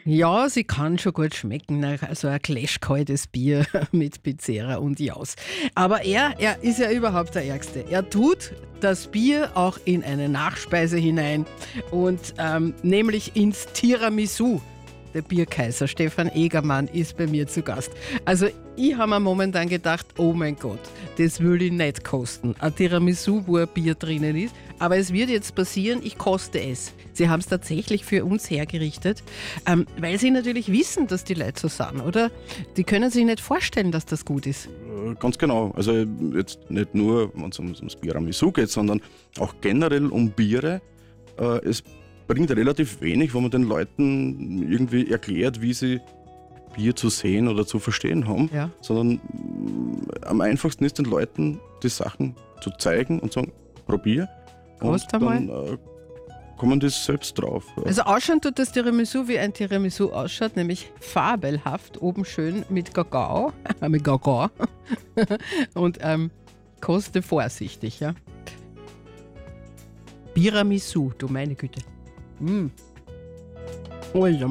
Ja, sie kann schon gut schmecken, also ein clashkaltes Bier mit Pizzera und Jaus. Aber er ist ja überhaupt der Ärgste. Er tut das Bier auch in eine Nachspeise hinein und nämlich ins Tiramisu. Der Bierkaiser Stefan Egermann ist bei mir zu Gast. Also ich habe mir momentan gedacht, oh mein Gott, das will ich nicht kosten. Ein Tiramisu, wo ein Bier drinnen ist. Aber es wird jetzt passieren, ich koste es. Sie haben es tatsächlich für uns hergerichtet, weil Sie natürlich wissen, dass die Leute so sind, oder? Die können sich nicht vorstellen, dass das gut ist. Ganz genau. Also jetzt nicht nur, wenn es ums Tiramisu geht, sondern auch generell um Biere. Es bringt relativ wenig, wenn man den Leuten irgendwie erklärt, wie sie Bier zu sehen oder zu verstehen haben, Ja. sondern am einfachsten ist den Leuten die Sachen zu zeigen und sagen, probier. Prost und dann kommen die selbst drauf. Also ausschauen tut das Tiramisu, wie ein Tiramisu ausschaut, nämlich fabelhaft, oben schön mit Kakao, mit Kakao und koste vorsichtig, ja. Tiramisu, du meine Güte. Alter,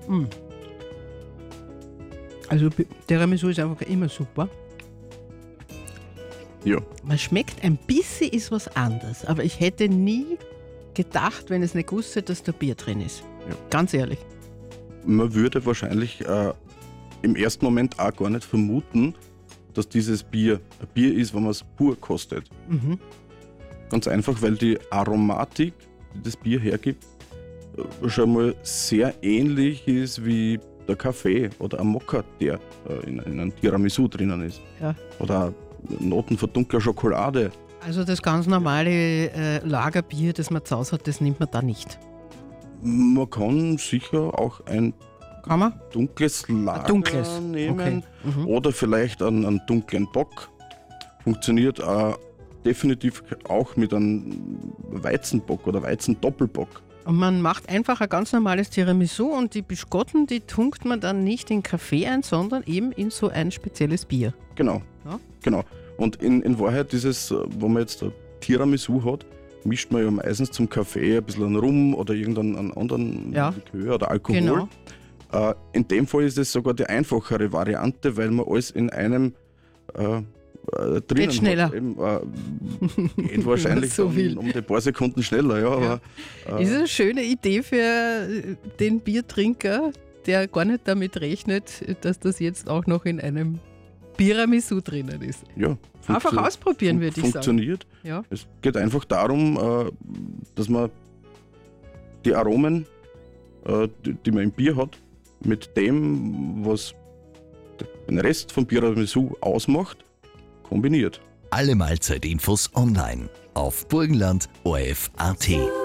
Also Tiramisu ist einfach immer super. Ja. Man schmeckt ein bisschen ist was anderes, aber ich hätte nie gedacht, wenn es nicht gewusst hätte, dass da Bier drin ist. Ja. Ganz ehrlich. Man würde wahrscheinlich im ersten Moment auch gar nicht vermuten, dass dieses Bier ein Bier ist, wenn man es pur kostet. Mhm. Ganz einfach, weil die Aromatik, die das Bier hergibt, schon mal sehr ähnlich ist wie der Kaffee oder ein Mokka, der in einem Tiramisu drinnen ist. Ja. Oder Noten von dunkler Schokolade. Also das ganz normale Lagerbier, das man zu Hause hat, das nimmt man da nicht. Man kann sicher auch ein Kann man? dunkles Lager Dunkles, nehmen okay. Mhm. oder vielleicht einen dunklen Bock. Funktioniert definitiv auch mit einem Weizenbock oder Weizendoppelbock. Und man macht einfach ein ganz normales Tiramisu und die Biskotten, die tunkt man dann nicht in Kaffee ein, sondern eben in so ein spezielles Bier. Genau. Ja? Genau. Und in Wahrheit dieses, wo man jetzt ein Tiramisu hat, mischt man ja meistens zum Kaffee ein bisschen Rum oder irgendeinen anderen Ja. Likör oder Alkohol. Genau. In dem Fall ist es sogar die einfachere Variante, weil man alles in einem drinnen Geht schneller. hat. Eben, geht wahrscheinlich So viel. um die paar Sekunden schneller. Ja, aber, Ist eine schöne Idee für den Biertrinker, der gar nicht damit rechnet, dass das jetzt auch noch in einem Tiramisu drinnen ist. ja, Einfach ausprobieren, würde ich sagen. Funktioniert. Ja. Es geht einfach darum, dass man die Aromen, die man im Bier hat, mit dem, was den Rest vom Tiramisu ausmacht, kombiniert. Alle Mahlzeitinfos online auf burgenland.orf.at.